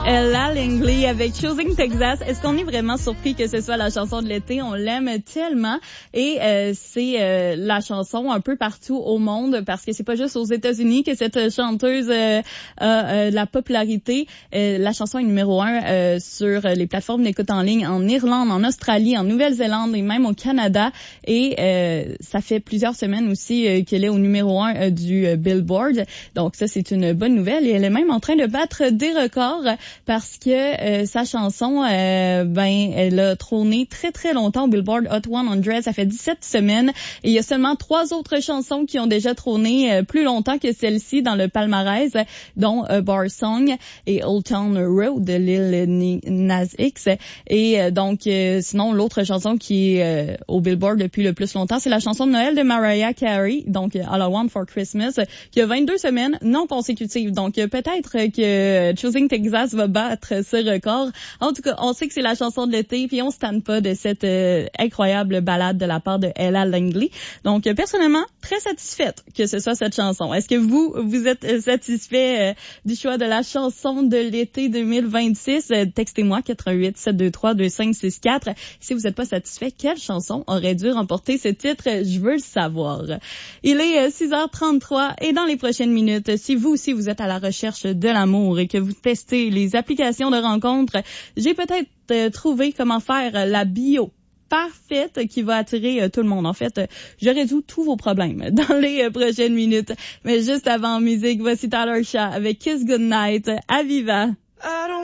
Ella Langley avec Choosing Texas. Est-ce qu'on est vraiment surpris que ce soit la chanson de l'été? On l'aime tellement et c'est la chanson un peu partout au monde parce que c'est pas juste aux États-Unis que cette chanteuse a la popularité. La chanson est numéro 1 sur les plateformes d'écoute en ligne en Irlande, en Australie, en Nouvelle-Zélande et même au Canada. Et ça fait plusieurs semaines aussi qu'elle est au numéro 1 du Billboard. Donc ça, c'est une bonne nouvelle et elle est même en train de battre des records parce que sa chanson, elle a trôné très très longtemps au Billboard Hot 100. Ça fait 17 semaines et il y a seulement 3 autres chansons qui ont déjà trôné plus longtemps que celle-ci dans le palmarès, dont Bar Song et Old Town Road de Lil Nas X. Et donc sinon l'autre chanson qui est au Billboard depuis le plus longtemps, c'est la chanson de Noël de Mariah Carey, donc All I Want for Christmas, qui a 22 semaines non consécutives. Donc peut-être que Choosing Texas va battre ce record. En tout cas, on sait que c'est la chanson de l'été, puis on se tanne pas de cette incroyable ballade de la part de Ella Langley. Donc, personnellement, très satisfaite que ce soit cette chanson. Est-ce que vous êtes satisfait du choix de la chanson de l'été 2026? Textez-moi 88 723 2564. Si vous n'êtes pas satisfait, quelle chanson aurait dû remporter ce titre? Je veux le savoir. Il est 6h33 et dans les prochaines minutes, si vous aussi vous êtes à la recherche de l'amour et que vous testez les applications de rencontres, j'ai peut-être trouvé comment faire la bio parfaite qui va attirer tout le monde. En fait, je résous tous vos problèmes dans les prochaines minutes. Mais juste avant musique, voici Tyler Shah avec Kiss Goodnight à Viva.